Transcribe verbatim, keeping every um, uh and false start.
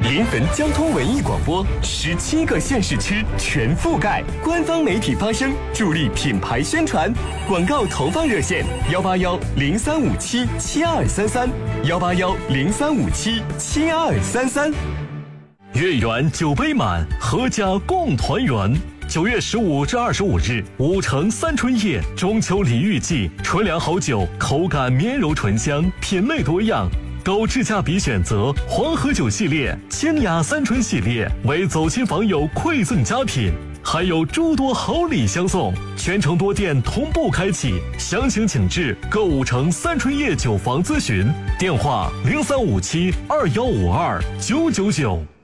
临汾交通文艺广播，十七个县市区全覆盖，官方媒体发声，助力品牌宣传。广告投放热线：幺八幺零三五七七二三三，幺八幺零三五七七二三三。 月圆酒杯满，阖家共团圆。九月十五至二十五日，五城三春夜中秋礼遇季，纯粮好酒，口感绵柔醇香，品类多样。购智驾比选择黄河酒系列、清雅三春系列为走亲访友馈赠佳品，还有诸多好礼相送。全城多店同步开启，详情请至购五城三春夜酒房咨询，电话零三五七二幺五二九九九。